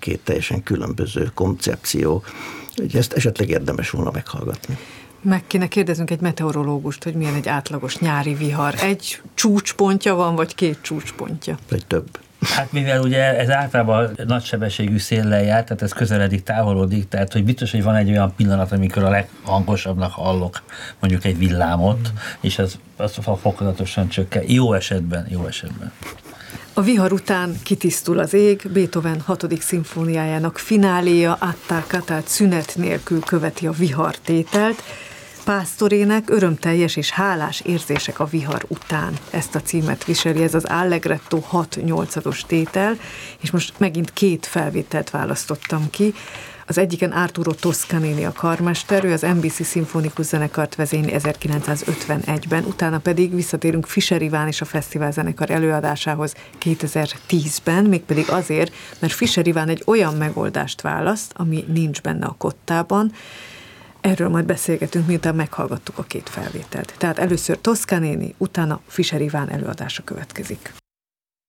két teljesen különböző koncepció, hogy ezt esetleg érdemes volna meghallgatni. Meg kéne kérdeznünk egy meteorológust, hogy milyen egy átlagos nyári vihar. Egy csúcspontja van, vagy két csúcspontja? Vagy több. Hát mivel ugye ez általában nagysebességű széllel jár, tehát ez közeledik, távolodik, tehát hogy biztos, hogy van egy olyan pillanat, amikor a leghangosabbnak hallok mondjuk egy villámot, és az fokozatosan csökken. Jó esetben. A vihar után kitisztul az ég, Beethoven 6. szimfóniájának fináléja, attacca, tehát szünet nélkül követi a vihartételt. Pásztorének örömteljes és hálás érzések a vihar után. Ezt a címet viseli, ez az Allegretto 6/8 tétel, és most megint két felvételt választottam ki. Az egyiken Arturo Toscanini a karmester, ő az NBC szimfonikus zenekart vezényli 1951-ben, utána pedig visszatérünk Fischer Iván és a fesztiválzenekar előadásához 2010-ben, mégpedig azért, mert Fischer Iván egy olyan megoldást választ, ami nincs benne a kottában. Erről majd beszélgetünk, miután meghallgattuk a két felvételt. Tehát először Toscanini, utána Fischer Iván előadása következik.